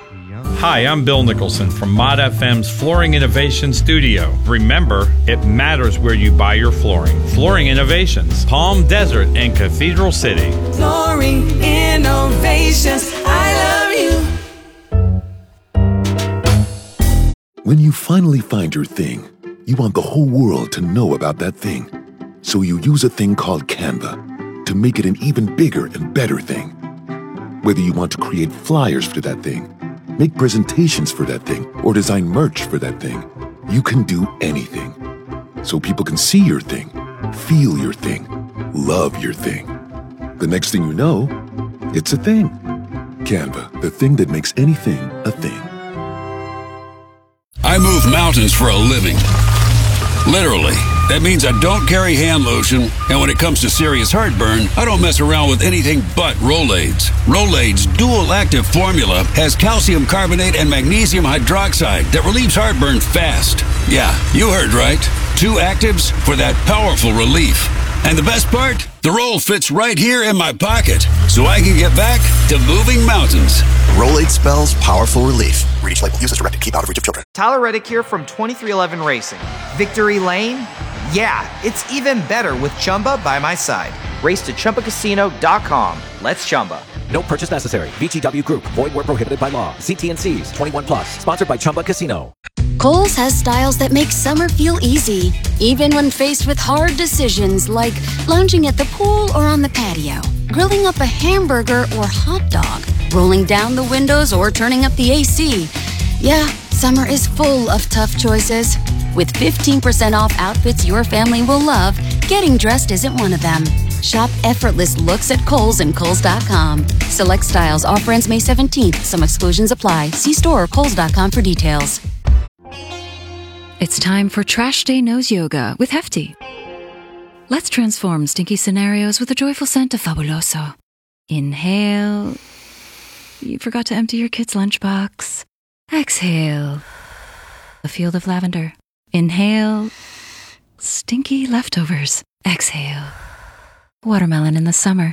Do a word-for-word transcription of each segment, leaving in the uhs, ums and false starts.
Hi, I'm Bill Nicholson from Mod F M's Flooring Innovation Studio. Remember, it matters where you buy your flooring. Flooring Innovations, Palm Desert and Cathedral City. Flooring Innovations, I love you. When you finally find your thing, you want the whole world to know about that thing. So you use a thing called Canva to make it an even bigger and better thing. Whether you want to create flyers for that thing, make presentations for that thing, or design merch for that thing, you can do anything. So people can see your thing, feel your thing, love your thing. The next thing you know, it's a thing. Canva, the thing that makes anything a thing. I move mountains for a living. Literally. That means I don't carry hand lotion, and when it comes to serious heartburn, I don't mess around with anything but Rolaids. Rolaids' dual-active formula has calcium carbonate and magnesium hydroxide that relieves heartburn fast. Yeah, you heard right. Two actives for that powerful relief. And the best part? The roll fits right here in my pocket, so I can get back to moving mountains. Rolade spells powerful relief. Read each label. Use as directed. Keep out of reach of children. Tyler Reddick here from twenty-three eleven Racing. Victory Lane? Yeah, it's even better with Chumba by my side. Race to Chumba Casino dot com. Let's Chumba. No purchase necessary. V G W Group. Void where prohibited by law. See T N Cs. twenty-one plus. Sponsored by Chumba Casino. Kohl's has styles that make summer feel easy, even when faced with hard decisions like lounging at the pool or on the patio, grilling up a hamburger or hot dog, rolling down the windows or turning up the A C. Yeah, summer is full of tough choices. With fifteen percent off outfits your family will love, getting dressed isn't one of them. Shop effortless looks at Kohl's and Kohl's dot com. Select styles. Offer ends May seventeenth. Some exclusions apply. See store or Kohl's dot com for details. It's time for Trash Day Nose Yoga with Hefty. Let's transform stinky scenarios with a joyful scent of Fabuloso. Inhale. You forgot to empty your kid's lunchbox. Exhale. A field of lavender. Inhale. Stinky leftovers. Exhale. Watermelon in the summer.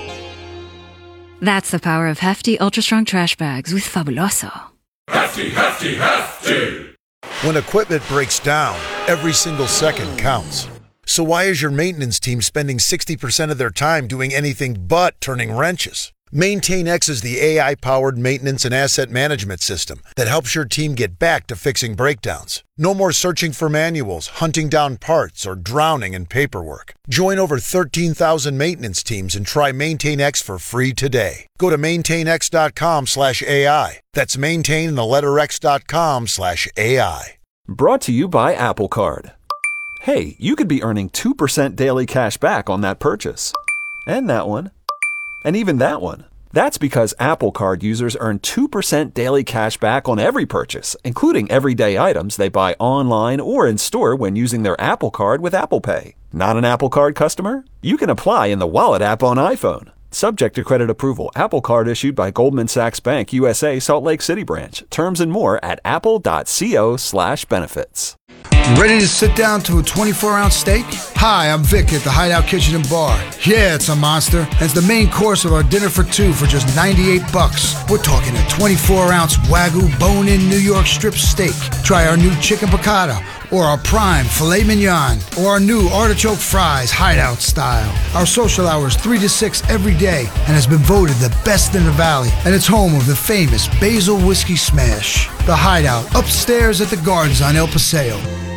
That's the power of Hefty Ultra Strong Trash Bags with Fabuloso. Hefty, Hefty, Hefty! When equipment breaks down, every single second counts. So why is your maintenance team spending sixty percent of their time doing anything but turning wrenches? MaintainX is the A I-powered maintenance and asset management system that helps your team get back to fixing breakdowns. No more searching for manuals, hunting down parts, or drowning in paperwork. Join over thirteen thousand maintenance teams and try MaintainX for free today. Go to maintainx.com slash AI. That's maintain the letter x.com slash AI. Brought to you by Apple Card. Hey, you could be earning two percent daily cash back on that purchase. And that one. And even that one. That's because Apple Card users earn two percent daily cash back on every purchase, including everyday items they buy online or in store when using their Apple Card with Apple Pay. Not an Apple Card customer? You can apply in the Wallet app on iPhone. Subject to credit approval. Apple Card issued by Goldman Sachs Bank U S A Salt Lake City branch. Terms and more at apple.co slash benefits. Ready to sit down to a twenty-four ounce steak? Hi, I'm Vic at the Hideout Kitchen and Bar. Yeah, it's a monster. And it's the main course of our dinner for two for just ninety-eight bucks. We're talking a twenty-four ounce Wagyu bone-in New York strip steak. Try our new chicken piccata, or our prime filet mignon, or our new artichoke fries Hideout style. Our social hours three to six every day and has been voted the best in the Valley. And it's home of the famous Basil Whiskey Smash. The Hideout, upstairs at the Gardens on El Paseo.